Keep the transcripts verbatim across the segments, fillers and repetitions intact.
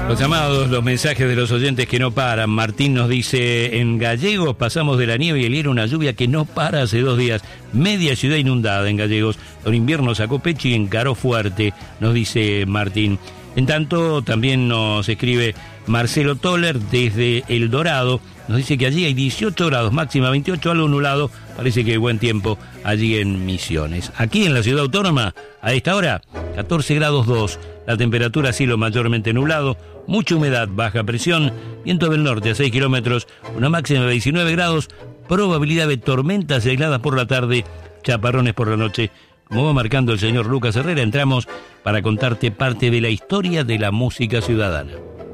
Los llamados, los mensajes de los oyentes que no paran. Martín nos dice, en Gallegos pasamos de la nieve y el hielo a una lluvia que no para hace dos días. Media ciudad inundada en Gallegos. El invierno sacó pecho y encaró fuerte, nos dice Martín. En tanto, también nos escribe Marcelo Toller desde El Dorado. Nos dice que allí hay dieciocho grados, máxima veintiocho, algo nublado. Parece que hay buen tiempo allí en Misiones. Aquí en la ciudad autónoma, a esta hora, catorce grados dos. La temperatura cielo mayormente nublado, mucha humedad, baja presión, viento del norte a seis kilómetros, una máxima de diecinueve grados, probabilidad de tormentas aisladas por la tarde, chaparrones por la noche. Como va marcando el señor Lucas Herrera, entramos para contarte parte de la historia de la música ciudadana.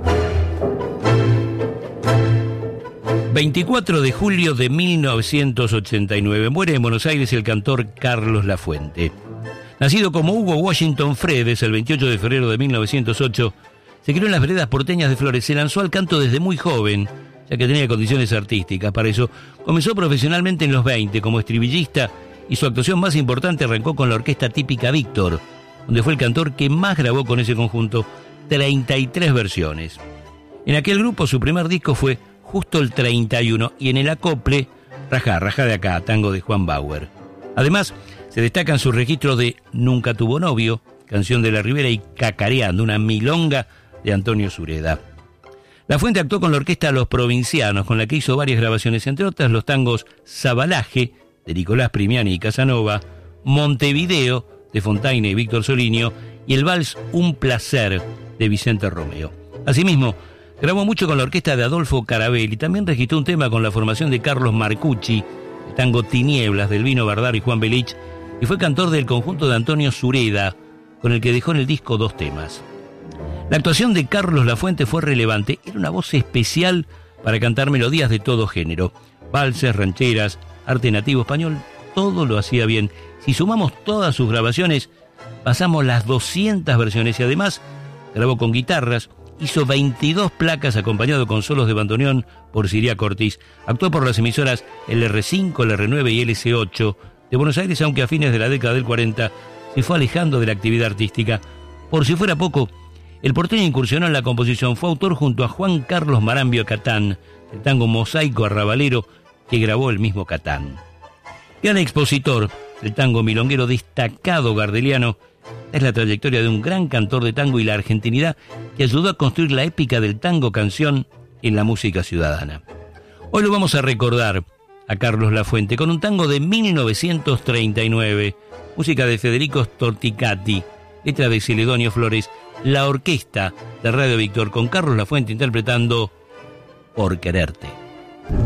veinticuatro de julio de mil novecientos ochenta y nueve, muere en Buenos Aires el cantor Carlos Lafuente. Nacido como Hugo Washington Fredes el veintiocho de febrero de mil novecientos ocho, se crió en las veredas porteñas de Flores. Se lanzó al canto desde muy joven, ya que tenía condiciones artísticas para eso. Comenzó profesionalmente en los veinte como estribillista y su actuación más importante arrancó con la orquesta típica Víctor, donde fue el cantor que más grabó con ese conjunto, treinta y tres versiones. En aquel grupo su primer disco fue Justo el treinta y uno y en el acople Rajá, Rajá de acá, tango de Juan Bauer. Además, se destacan sus registros de Nunca tuvo novio, canción de La Ribera, y Cacareando, una milonga de Antonio Sureda. Lafuente actuó con la orquesta Los Provincianos, con la que hizo varias grabaciones, entre otras los tangos Zabalaje, de Nicolás Primiani y Casanova, Montevideo, de Fontaine y Víctor Solinio, y el vals Un Placer, de Vicente Romeo. Asimismo, grabó mucho con la orquesta de Adolfo Carabel y también registró un tema con la formación de Carlos Marcucci, el tango Tinieblas, del Vino Bardar y Juan Belich, y fue cantor del conjunto de Antonio Sureda, con el que dejó en el disco dos temas. La actuación de Carlos Lafuente fue relevante, era una voz especial para cantar melodías de todo género, valses, rancheras, arte nativo español, todo lo hacía bien. Si sumamos todas sus grabaciones, pasamos las doscientas versiones y además grabó con guitarras, hizo veintidós placas acompañado con solos de bandoneón por Siria Cortis, actuó por las emisoras L R cinco, L R nueve y L C ocho de Buenos Aires, aunque a fines de la década del cuarenta se fue alejando de la actividad artística. Por si fuera poco, el porteño incursionó en la composición, fue autor junto a Juan Carlos Marambio Catán, el tango Mosaico Arrabalero que grabó el mismo Catán. Gran expositor del tango milonguero, destacado gardeliano, es la trayectoria de un gran cantor de tango y la argentinidad que ayudó a construir la épica del tango canción en la música ciudadana. Hoy lo vamos a recordar a Carlos Lafuente con un tango de mil novecientos treinta y nueve, música de Federico Storticati, letra de Celedonio Flores, la orquesta de Radio Víctor con Carlos Lafuente interpretando Por Quererte.